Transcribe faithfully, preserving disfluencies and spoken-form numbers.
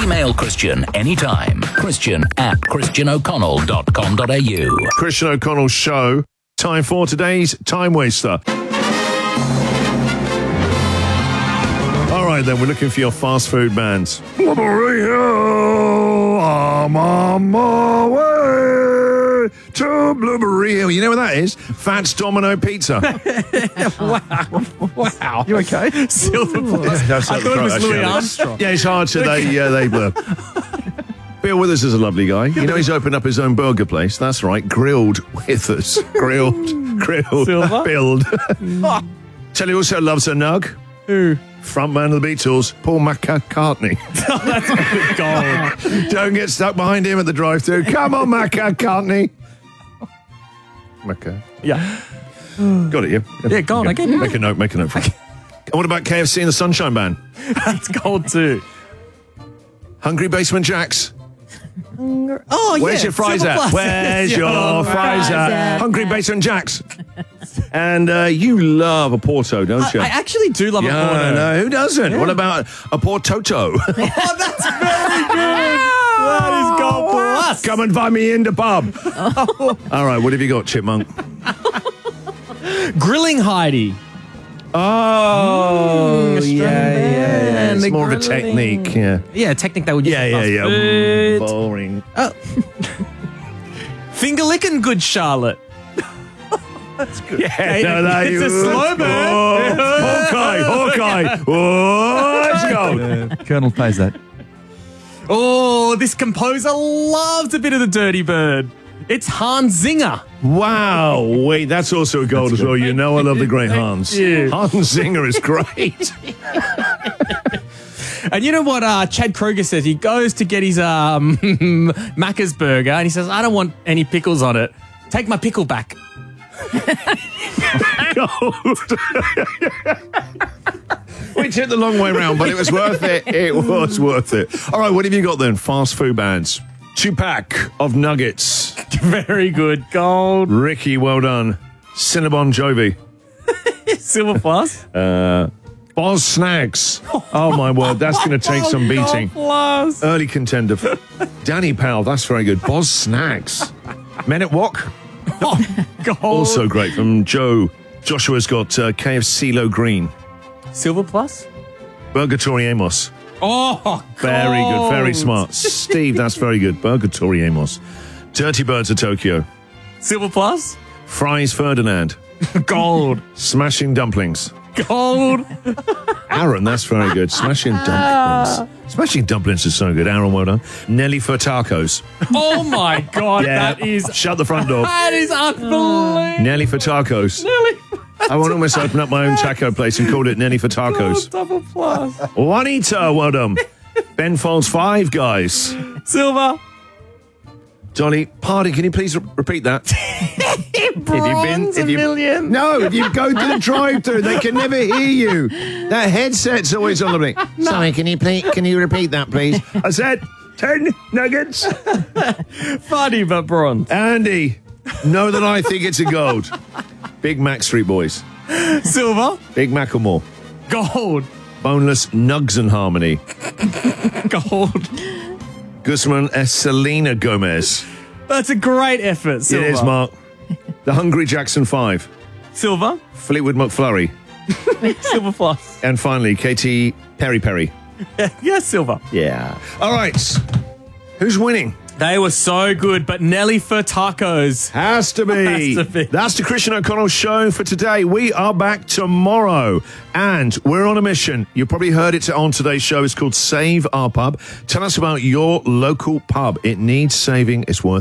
Email Christian anytime. Christian at christian o'connell dot com dot a u. Christian O'Connell Show. Time for today's Time Waster. All right, then, we're looking for your fast food bands. I'm on my way to Blueberry Hill. You know what that is? Fats Domino Pizza. Wow. Wow. You okay? Silver Plus. Yeah, I thought it was Louis Armstrong. Yeah, it's hard to, they, uh, they blur. Bill Withers is a lovely guy. You know, he's opened up his own burger place. That's right, Grilled Withers. Grilled, grilled, Silver? build. Tell you also loves a nug. Who? Frontman of the Beatles, Paul McCartney. Oh, that's gold. Don't get stuck behind him at the drive-thru. Come on, McCartney. Macca. Yeah. Got it, yeah? Yeah, go on, Okay. I get it. Make a note, make a note. For it. And what about K F C and the Sunshine Band? That's gold too. Hungry Basement Jacks? Oh, Where's yeah. your fries Silver at? Plus. Where's Yeah. your fries at? at? Hungry Basement Jacks. And uh, you love a Porto, don't you? I, I actually do love yeah, a Porto. no, who doesn't? What about a Portoto? Oh, that's very good. That is gold plus. Come and find me in the pub. All right, what have you got, Chipmunk? Grilling Heidi. Oh, Australian yeah, yeah, yeah. band, It's the more of a grilling. technique, yeah. Yeah, technique that would use Yeah, for yeah, fast yeah. food. Boring. Oh. Finger licking good Charlotte. That's good. Yeah, no, no, It's a you- slow burn. Oh, Hawkeye, Hawkeye. Oh, let's go. Uh, Colonel pays that. Oh, this composer loves a bit of the Dirty Bird. It's Hans Zinger. Wow, wait, that's also a gold as well. You know I love the great Hans. you. Hans Zinger is great. And you know what uh, Chad Kroger says? He goes to get his um, Macca's burger and he says, I don't want any pickles on it. Take my pickle back. We took the long way round, but it was worth it. It was worth it. All right, what have you got then? Fast food bands. Two-pack of nuggets. Very good. Gold. Ricky, well done. Cinnabon Jovi. Silver plus. Uh, Boz Snacks. Oh, my word. That's going to take some beating. Gold plus. Early contender. Danny Powell. That's very good. Boz Snacks. Men at Wok. Gold. Also great from Joe. Joshua's got uh, K F C Low Green. Silver plus. Burgatory Amos. Oh, Very good. Very gold. smart. Steve, that's very good. Burgatory Amos. Dirty Birds of Tokyo. Silver plus. Fries Ferdinand. Gold. Smashing Dumplings. Gold. Aaron, that's very good. Smashing Dumplings. Smashing Dumplings is so good. Aaron, well done. Nelly for Tacos. Oh my God, that is Shut the front door. that is unbelievable. Nelly for Tacos. Nelly. I want to almost open up my own taco place and call it Nelly for Tacos. Double plus. Juanita, well done. Ben Folds Five Guys. Silver. Dolly, pardon, can you please re- repeat that? Bronze a million. No, if you go to the drive-thru, they can never hear you. That headset's always on the blink. Sorry, can you please, can you repeat that, please? I said ten nuggets. Funny but bronze. Andy, know that I think it's a gold. Big Mac Street Boys. Silver. Big Macklemore. Gold. Boneless Nugs and Harmony. Gold. Guzman and Selena Gomez. That's a great effort. Silver. It is, Mark. The Hungry Jackson Five. Silver. Fleetwood McFlurry. Silver plus. And finally, Katy Perry Perry. Yeah, silver. Yeah. All right. Who's winning? They were so good, but Nelly for tacos. Has to be. Has to be. That's the Christian O'Connell Show for today. We are back tomorrow, and we're on a mission. You probably heard it on today's show. It's called Save Our Pub. Tell us about your local pub. It needs saving. It's worth